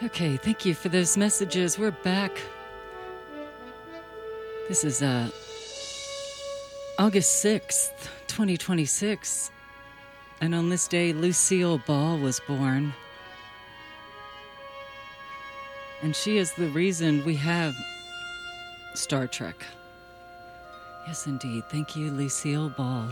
Okay, thank you for those messages. We're back. This is August 6th, 2026. And on this day, Lucille Ball was born. And she is the reason we have Star Trek. Yes, indeed. Thank you, Lucille Ball.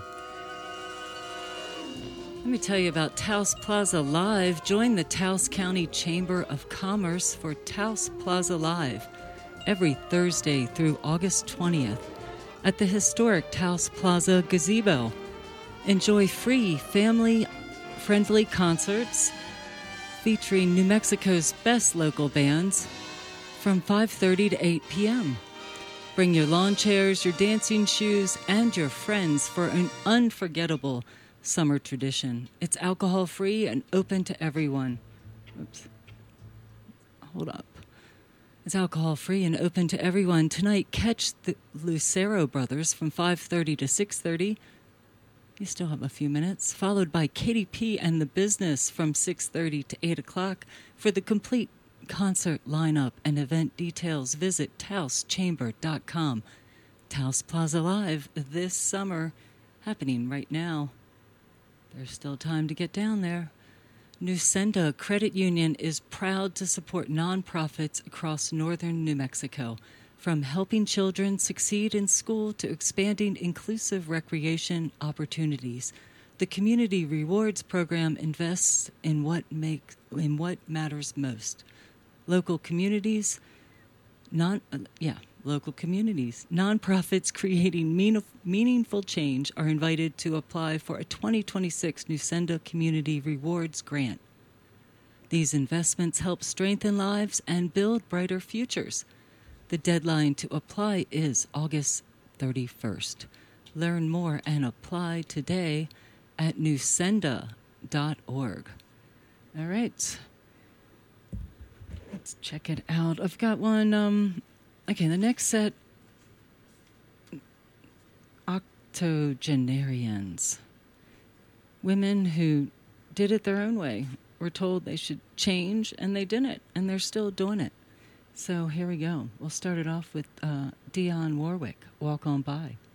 Let me tell you about Taos Plaza Live. Join the Taos County Chamber of Commerce for Taos Plaza Live every Thursday through August 20th at the historic Taos Plaza Gazebo. Enjoy free family-friendly concerts featuring New Mexico's best local bands from 5:30 to 8 p.m. Bring your lawn chairs, your dancing shoes, and your friends for an unforgettable summer tradition. It's alcohol-free and open to everyone. Oops. Hold up. It's alcohol-free and open to everyone. Tonight, catch the Lucero Brothers from 5:30 to 6:30. You still have a few minutes. Followed by KDP and The Business from 6:30 to 8 o'clock. For the complete concert lineup and event details, visit taoschamber.com. Taos Plaza Live this summer, happening right now. There's still time to get down there. Nusenda Credit Union is proud to support nonprofits across northern New Mexico, from helping children succeed in school to expanding inclusive recreation opportunities. The Community Rewards Program invests in what matters most. Local communities, nonprofits creating meaningful change are invited to apply for a 2026 Nusenda Community Rewards Grant. These investments help strengthen lives and build brighter futures. The deadline to apply is August 31st. Learn more and apply today at nusenda.org. All right. Let's check it out. I've got one. Okay, the next set, octogenarians. Women who did it their own way, were told they should change, and they didn't, and they're still doing it. So here we go. We'll start it off with Dionne Warwick, Walk On By.